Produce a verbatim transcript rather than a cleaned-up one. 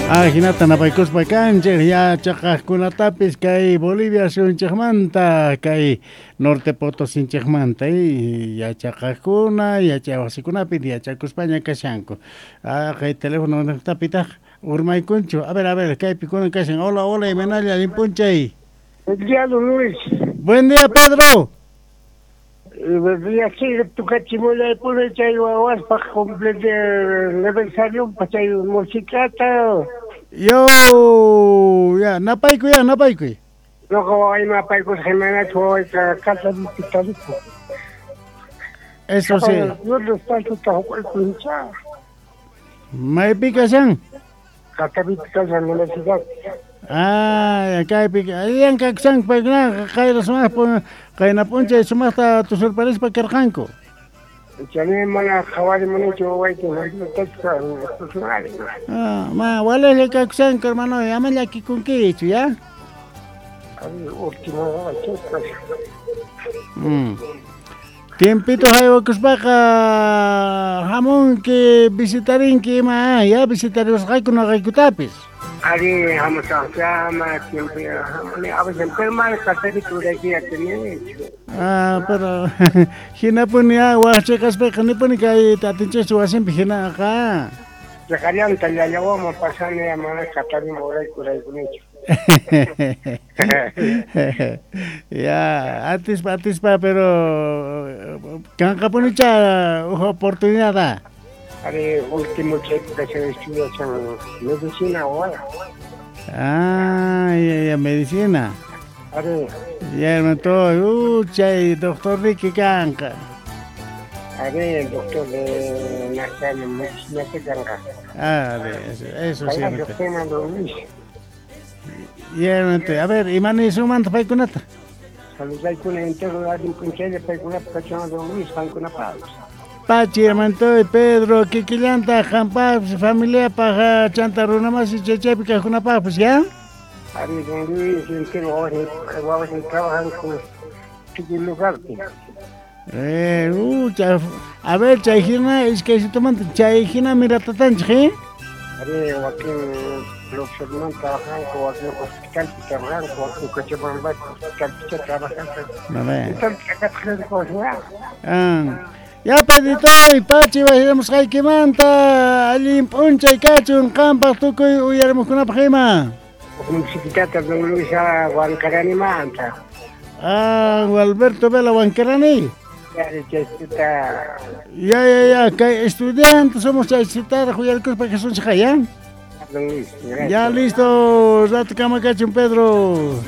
Ah, hinata napaykuspa kanchik ya chaqaqkunatapis kay Bolivia suyunchikmanta kay Norte Potosinchikmanta y ya chaqaqkuna yachawasikunapis yachakuspaña kashanku. Ah, kay teléfono tapitaq urmaykunchu. A ver, a ver, kaypi kunan kashan. Hola, hola, Imanalla limpunchay. Buen día, don Luis. Buen día, Pedro. Buen día, sí, tu cachimola de pura chay guaguas para completar el aniversario, para chay musicata. Yo, ya, napayku ya, napayku. Luego hay una paicos gemena, tu casa de pitalico. Eso sí. Yo lo estoy tocando el pincha. May pikashan. Casa de pitalico en la universidad. Ah, acá pica. Ayan kaksan pagna kay rasmas po kay napuncha sumasta tu sorpresa pa kerjanko. Chani mana khawari mani jo wai to no texta personal. Ah, ma wala le kaksan hermano, llámale aquí con qué hecho, ¿ya? Ay, último, texta. Mm. Tiempito hayo kusbaka hamon que visitarin que ma ya visitaros hay con hay kutapis. Ari vamos a llama siempre a veces enferma el catéter aquí a tener. Ah, pero hina punya wache kaspe kani puni kai tatinche suasen bihina acá. Dejarían tal ya vamos a pasar a mano catar moray curay con hecho. Ya, antes antes pa pero kan kapunicha oportunidad. Ari último cheque que se estudia en medicina ahora. Ah, ya, ya, medicina. Ari. Ya, me todo, uh, chay, doctor Ricky Canca. Ari, el doctor de Nacional Medicina de Canca. Ah, eso, eso sí. Vaya, doctor Mando Luis. Ya, me a ver, ¿y mani sumando para ikunata? Saludai con el entero de alguien con que le pegó una persona de Luis, van con una pausa. Pachi, hermano, Pedro, Kikilanta, Jampa, familia, para chantaruna más y chechepica con una papas, ¿ya? Ari, don Luis, entero, ahora vamos a trabajar con tu lugar. Eh, uh, cha, a ver, Chayjina, es que si toman Chayjina, mira, tatanche, ¿eh? Ari, Joaquín, los hermanos trabajan con el hospital, trabajan con el coche por el hospital, trabajan con A ver. Entonces, acá se le coge. Ah. Ya pedito y Pachi bajemos hay que manta alim puncha y cachun campa tu que uyaremos con una prima. Musiquita de Luis a Huancarani Manta. Ah, Alberto Vela Huancarani. Ya, ya, ya, ya, que estudiantes somos chaycita de Juyar Cruz para que son chayán. Ya listo, date cama cachun Pedro.